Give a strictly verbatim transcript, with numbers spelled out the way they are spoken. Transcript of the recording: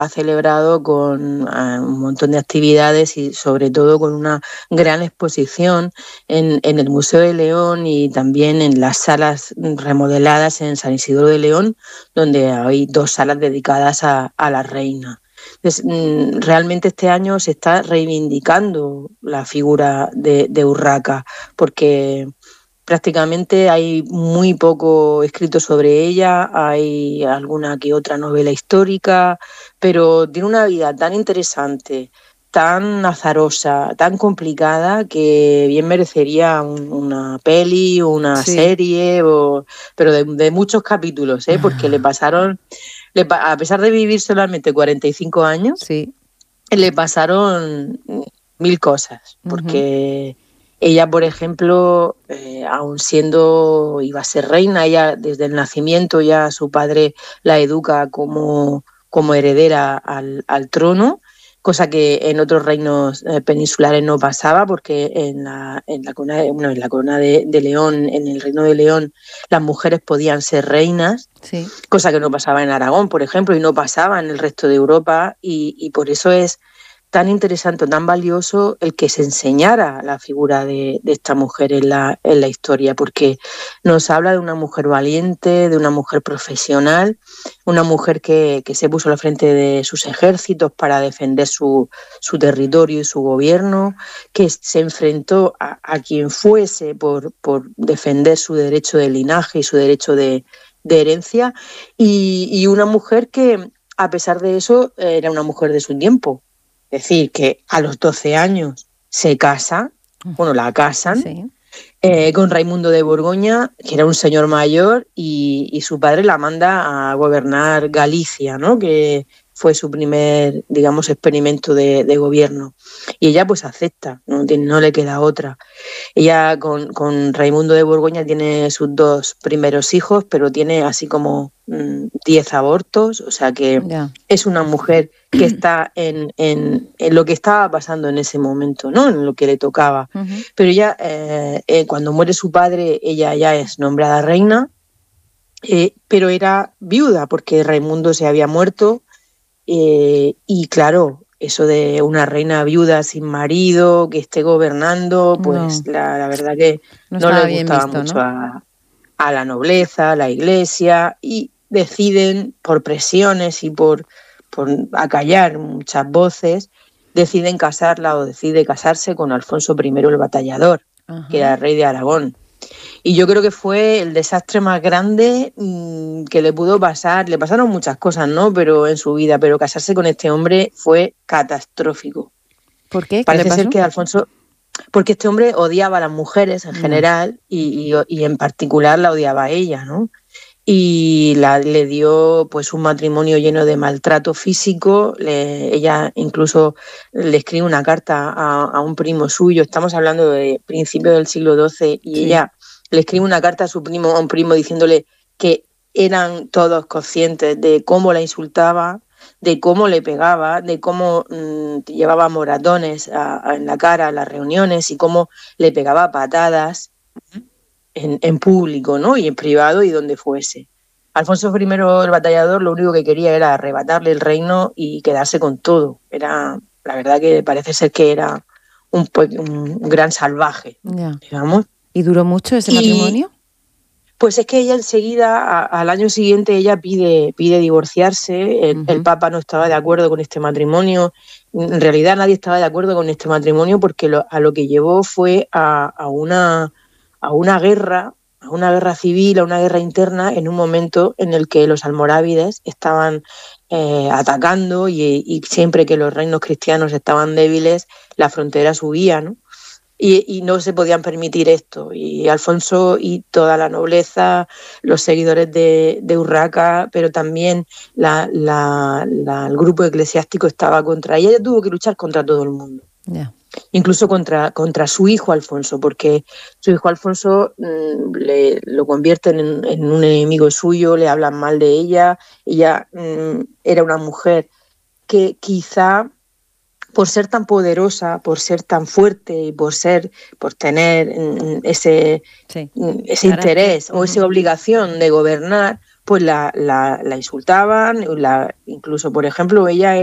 ha celebrado con uh, un montón de actividades y sobre todo con una gran exposición en, en el Museo de León y también en las salas remodeladas en San Isidro de León, donde hay dos salas dedicadas a, a la reina. Entonces, realmente este año se está reivindicando la figura de, de Urraca, porque prácticamente hay muy poco escrito sobre ella, hay alguna que otra novela histórica, pero tiene una vida tan interesante, tan azarosa, tan complicada, que bien merecería un, una peli o una Sí. serie, o, pero de, de muchos capítulos, ¿eh? Porque le pasaron, le, a pesar de vivir solamente cuarenta y cinco años, Sí. le pasaron mil cosas, porque... Uh-huh. Ella, por ejemplo, eh, aun siendo, iba a ser reina, ella desde el nacimiento ya su padre la educa como, como heredera al, al trono, cosa que en otros reinos eh, peninsulares no pasaba, porque en la, en la corona, de, bueno, en la corona de, de León, en el reino de León, las mujeres podían ser reinas, sí. cosa que no pasaba en Aragón, por ejemplo, y no pasaba en el resto de Europa, y, y por eso es tan interesante, tan valioso el que se enseñara la figura de, de esta mujer en la, en la historia, porque nos habla de una mujer valiente, de una mujer profesional, una mujer que, que se puso al frente de sus ejércitos para defender su, su territorio y su gobierno, que se enfrentó a, a quien fuese por, por defender su derecho de linaje y su derecho de, de herencia, y, y una mujer que, a pesar de eso, era una mujer de su tiempo. Es decir, que a los doce años se casa, bueno, la casan, sí. eh, con Raimundo de Borgoña, que era un señor mayor, y, y su padre la manda a gobernar Galicia, ¿no? Que fue su primer, digamos, experimento de, de gobierno. Y ella pues acepta, no, no le queda otra. Ella con, con Raimundo de Borgoña tiene sus dos primeros hijos, pero tiene así como diez abortos, o sea que yeah. es una mujer que está en, en, en lo que estaba pasando en ese momento, ¿no? En lo que le tocaba. Uh-huh. Pero ella, eh, eh, cuando muere su padre, ella ya es nombrada reina, eh, pero era viuda porque Raimundo se había muerto, eh, y claro, eso de una reina viuda sin marido, que esté gobernando, pues no. la, la verdad que no, no le gustaba visto, mucho ¿no? a, a la nobleza, a la iglesia, y deciden, por presiones y por, por acallar muchas voces, deciden casarla o decide casarse con Alfonso primero el Batallador, uh-huh. que era rey de Aragón. Y yo creo que fue el desastre más grande mmm, que le pudo pasar. Le pasaron muchas cosas, ¿no? Pero en su vida, pero casarse con este hombre fue catastrófico. ¿Por qué? ¿Qué Parece le pasó? ser que Alfonso... Porque este hombre odiaba a las mujeres en general, no. y, y, y en particular la odiaba a ella, ¿no? Y la, le dio pues un matrimonio lleno de maltrato físico. Le, ella incluso le escribe una carta a, a un primo suyo, estamos hablando de principios del siglo doce, y sí. ella le escribe una carta a su primo, a un primo, diciéndole que eran todos conscientes de cómo la insultaba, de cómo le pegaba, de cómo mmm, llevaba moratones a, a, en la cara a las reuniones, y cómo le pegaba patadas en, en público, ¿no? Y en privado y donde fuese. Alfonso primero el Batallador lo único que quería era arrebatarle el reino y quedarse con todo. Era, la verdad que parece ser que era un, un gran salvaje, yeah. digamos. ¿Y duró mucho ese y, matrimonio? Pues es que ella enseguida, a, al año siguiente, ella pide, pide divorciarse. El, uh-huh. el Papa no estaba de acuerdo con este matrimonio. En realidad nadie estaba de acuerdo con este matrimonio, porque lo, a lo que llevó fue a, a una... a una guerra, a una guerra civil, a una guerra interna, en un momento en el que los almorávides estaban eh, atacando, y, y siempre que los reinos cristianos estaban débiles, la frontera subía, ¿no? Y, y no se podían permitir esto. Y Alfonso y toda la nobleza, los seguidores de, de Urraca, pero también la, la, la, el grupo eclesiástico estaba contra ella. Ella tuvo que luchar contra todo el mundo. Yeah. Incluso contra, contra su hijo Alfonso, porque su hijo Alfonso mmm, le, lo convierten en, en un enemigo suyo, le hablan mal de ella. Ella mmm, era una mujer que quizá, por ser tan poderosa, por ser tan fuerte y por ser, por tener mmm, ese, sí. ese interés uh-huh. o esa obligación de gobernar, pues la, la, la insultaban, la, incluso, por ejemplo, ella